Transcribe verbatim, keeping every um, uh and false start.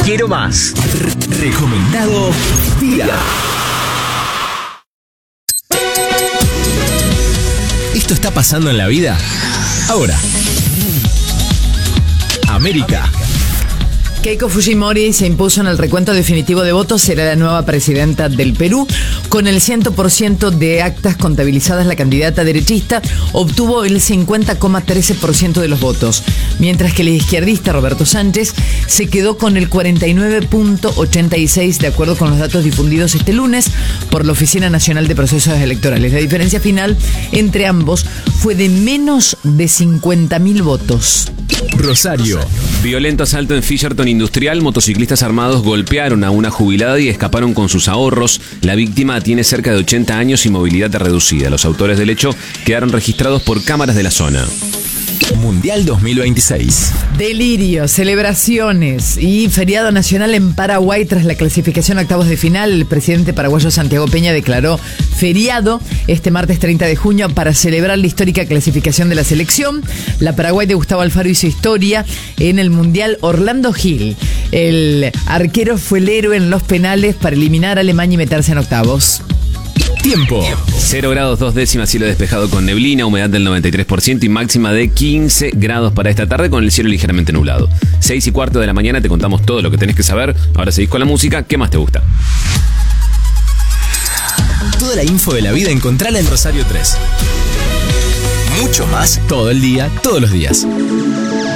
Quiero más. Re- recomendado día. Esto está pasando en la vida ahora. América. Keiko Fujimori se impuso en el recuento definitivo de votos, será la nueva presidenta del Perú. Con el cien por ciento de actas contabilizadas, la candidata derechista obtuvo el cincuenta coma trece por ciento de los votos, mientras que el izquierdista Roberto Sánchez se quedó con el cuarenta y nueve coma ochenta y seis por ciento, de acuerdo con los datos difundidos este lunes por la Oficina Nacional de Procesos Electorales. La diferencia final entre ambos fue de menos de cincuenta mil votos. Rosario. Violento asalto en Fisherton Industrial. Motociclistas armados golpearon a una jubilada y escaparon con sus ahorros. La víctima tiene cerca de ochenta años y movilidad reducida. Los autores del hecho quedaron registrados por cámaras de la zona. Mundial dos mil veintiséis. Delirio, celebraciones y feriado nacional en Paraguay tras la clasificación a octavos de final. El presidente paraguayo Santiago Peña declaró feriado este martes treinta de junio para celebrar la histórica clasificación de la selección. La Paraguay de Gustavo Alfaro hizo historia en el Mundial. Orlando Gil, el arquero, fue el héroe en los penales para eliminar a Alemania y meterse en octavos. Tiempo. cero grados dos décimas, cielo despejado con neblina, humedad del noventa y tres por ciento y máxima de quince grados para esta tarde con el cielo ligeramente nublado. seis y cuarto de la mañana, te contamos todo lo que tenés que saber. Ahora seguís con la música. ¿Qué más te gusta? Toda la info de la vida encontrala en Rosario tres. Mucho más todo el día, todos los días.